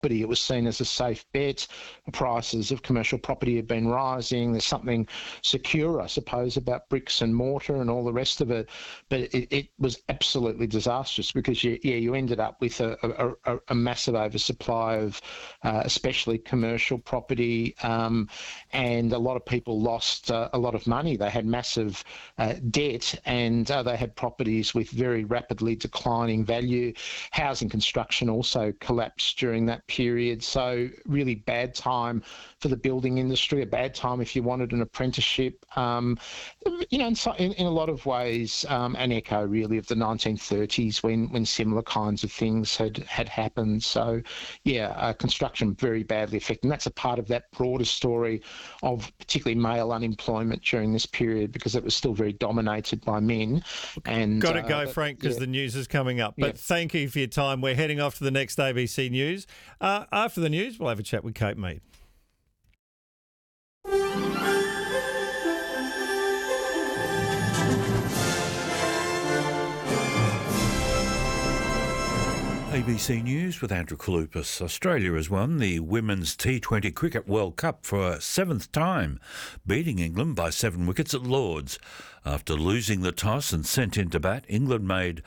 It was seen as a safe bet. The prices of commercial property had been rising. There's something secure, I suppose, about bricks and mortar and all the rest of it. But it was absolutely disastrous because you ended up with a massive oversupply of especially commercial property, and a lot of people lost a lot of money. They had massive debt, and they had properties with very rapidly declining value. Housing construction also collapsed during that period. So really bad time for the building industry, a bad time if you wanted an apprenticeship. In a lot of ways, an echo really of the 1930s when similar kinds of things had happened. So construction very badly affected. And that's a part of that broader story of particularly male unemployment during this period, because it was still very dominated by men. And got to go, Frank, because the news is coming up. But thank you for your time. We're heading off to the next ABC News. After the news, we'll have a chat with Kate Mead. ABC News with Andrew Kalupas. Australia has won the Women's T20 Cricket World Cup for a seventh time, beating England by 7 wickets at Lords. After losing the toss and sent in to bat, England made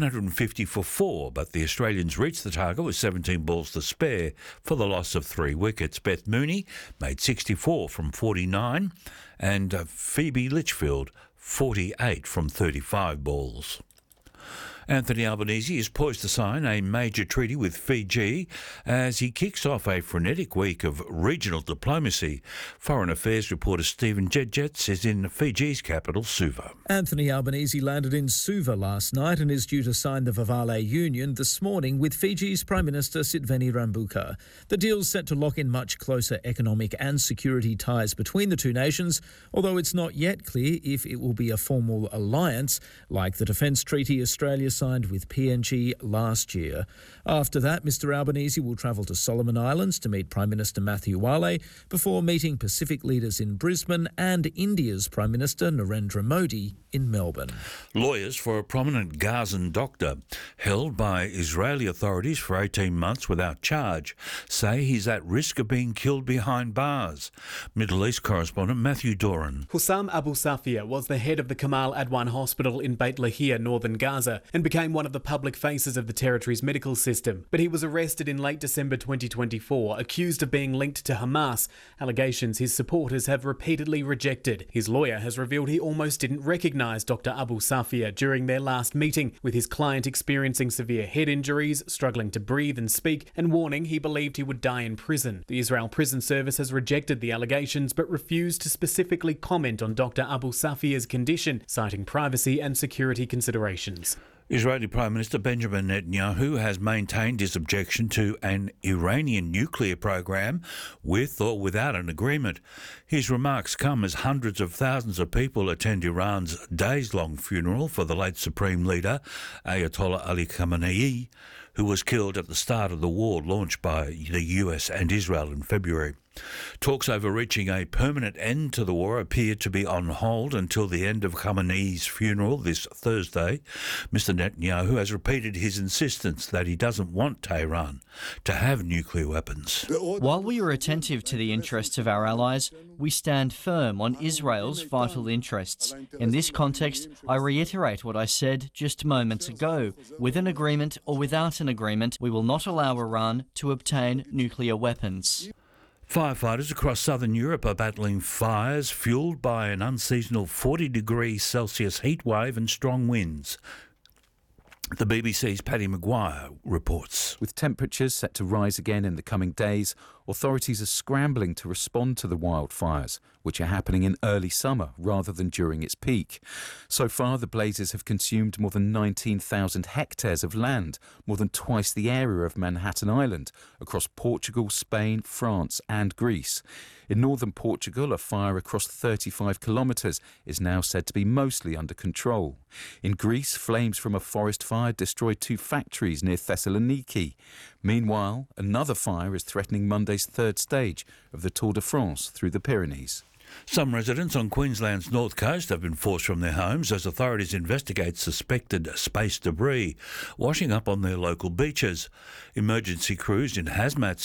150 for 4, but the Australians reached the target with 17 balls to spare for the loss of 3 wickets. Beth Mooney made 64 from 49 and Phoebe Litchfield 48 from 35 balls. Anthony Albanese is poised to sign a major treaty with Fiji as he kicks off a frenetic week of regional diplomacy. Foreign Affairs reporter Stephen Jedjets is in Fiji's capital, Suva. Anthony Albanese landed in Suva last night and is due to sign the Vavale Union this morning with Fiji's Prime Minister Sitveni Rabuka. The deal's set to lock in much closer economic and security ties between the two nations, although it's not yet clear if it will be a formal alliance like the defence treaty Australia signed with PNG last year. After that, Mr Albanese will travel to Solomon Islands to meet Prime Minister Matthew Wale before meeting Pacific leaders in Brisbane and India's Prime Minister Narendra Modi in Melbourne. Lawyers for a prominent Gazan doctor held by Israeli authorities for 18 months without charge say he's at risk of being killed behind bars. Middle East correspondent Matthew Doran. Hussam Abu Safia was the head of the Kamal Adwan Hospital in Beit Lahia, northern Gaza, and became one of the public faces of the territory's medical system. But he was arrested in late December 2024, accused of being linked to Hamas, allegations his supporters have repeatedly rejected. His lawyer has revealed he almost didn't recognise Dr Abu Safia during their last meeting, with his client experiencing severe head injuries, struggling to breathe and speak, and warning he believed he would die in prison. The Israel Prison Service has rejected the allegations but refused to specifically comment on Dr Abu Safia's condition, citing privacy and security considerations. Israeli Prime Minister Benjamin Netanyahu has maintained his objection to an Iranian nuclear program with or without an agreement. His remarks come as hundreds of thousands of people attend Iran's days-long funeral for the late Supreme Leader, Ayatollah Ali Khamenei, who was killed at the start of the war launched by the US and Israel in February. Talks over reaching a permanent end to the war appear to be on hold until the end of Khamenei's funeral this Thursday. Mr Netanyahu has repeated his insistence that he doesn't want Tehran to have nuclear weapons. While we are attentive to the interests of our allies, we stand firm on Israel's vital interests. In this context, I reiterate what I said just moments ago. With an agreement or without an agreement, we will not allow Iran to obtain nuclear weapons. Firefighters across southern Europe are battling fires fuelled by an unseasonal 40-degree Celsius heat wave and strong winds. The BBC's Paddy Maguire reports. With temperatures set to rise again in the coming days, authorities are scrambling to respond to the wildfires, which are happening in early summer rather than during its peak. So far, the blazes have consumed more than 19,000 hectares of land, more than twice the area of Manhattan Island, across Portugal, Spain, France and Greece. In northern Portugal, a fire across 35 kilometres is now said to be mostly under control. In Greece, flames from a forest fire destroyed 2 factories near Thessaloniki. Meanwhile, another fire is threatening Monday's third stage of the Tour de France through the Pyrenees. Some residents on Queensland's north coast have been forced from their homes as authorities investigate suspected space debris washing up on their local beaches. Emergency crews in hazmat